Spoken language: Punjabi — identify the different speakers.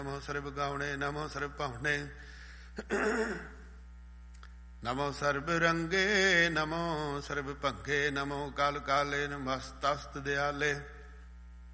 Speaker 1: ਨਮੋ ਸਰਬ ਗਾਉਣੇ ਨਮੋ ਸਰਬ ਭਾਵਨੇ ਨਮੋ ਸਰਬ ਰੰਗੇ ਨਮੋ ਸਰਬ ਭੰਗੇ ਨਮੋ ਕਾਲ ਕਾਲੇ ਨਮਸਤਸਤ ਦਿਆਲੇ